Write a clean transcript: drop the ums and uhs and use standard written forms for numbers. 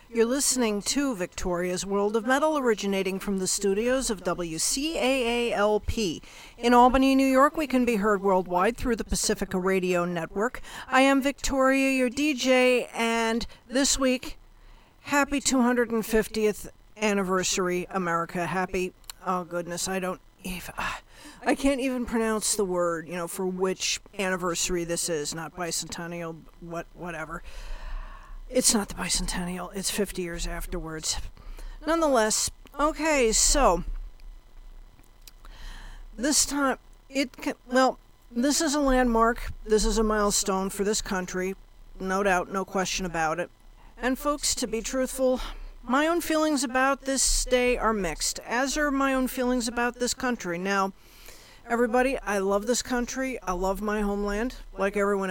You're listening to Victoria's World of Metal, originating from the studios of WCAALP. In Albany, New York, we can be heard worldwide through the Pacifica Radio Network. I am Victoria, your DJ, and this week, happy 250th anniversary, America. Happy, oh goodness, I can't even pronounce the word, for which anniversary this is. Not bicentennial, whatever. It's not the bicentennial, it's 50 years afterwards. Nonetheless, okay, so this time, this is a landmark, this is a milestone for this country, no doubt, no question about it. And folks, to be truthful, my own feelings about this day are mixed, as are my own feelings about this country. Now, everybody, I love this country, I love my homeland, like everyone